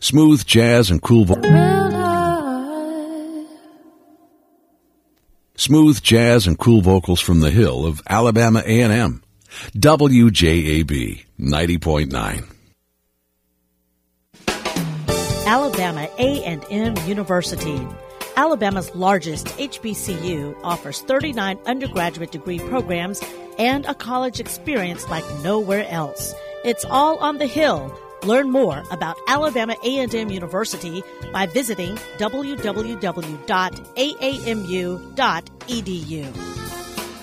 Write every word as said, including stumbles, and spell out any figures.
Smooth jazz and cool vo- Smooth jazz and cool vocals from the Hill of Alabama A and M. W J A B ninety point nine. Alabama A and M University. Alabama's largest H B C U offers thirty-nine undergraduate degree programs and a college experience like nowhere else. It's all on the Hill. Learn more about Alabama A and M University by visiting w w w dot a a m u dot e d u.